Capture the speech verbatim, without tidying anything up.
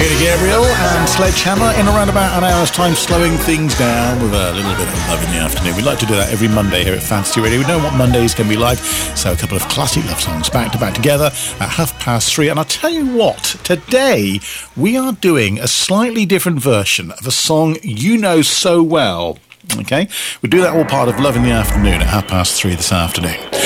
Peter Gabriel and Sledgehammer in around about an hour's time, slowing things down with a little bit of love in the afternoon. We like to do that every Monday here at Fantasy Radio. We know what Mondays can be like, so a couple of classic love songs back to back together at half past three. And I'll tell you what, today we are doing a slightly different version of a song you know so well. Okay, we do that all part of Love in the Afternoon at half past three this afternoon.